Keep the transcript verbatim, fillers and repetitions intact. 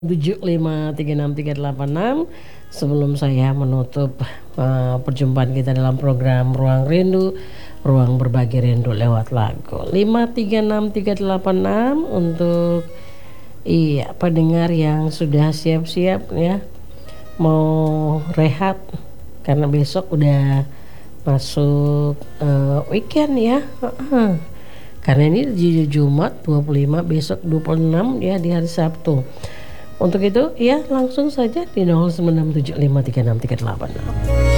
tujuh lima tiga enam tiga delapan enam. Sebelum saya menutup uh, perjumpaan kita dalam program Ruang Rindu, ruang berbagi rindu lewat lagu lima tiga enam tiga delapan enam untuk iya pendengar yang sudah siap-siap ya mau rehat karena besok udah masuk uh, weekend ya. Uh-huh. Karena ini di Jumat dua puluh lima, besok dua puluh enam ya di hari Sabtu. Untuk itu ya langsung saja di nol sembilan enam tujuh lima tiga enam tiga delapan enam.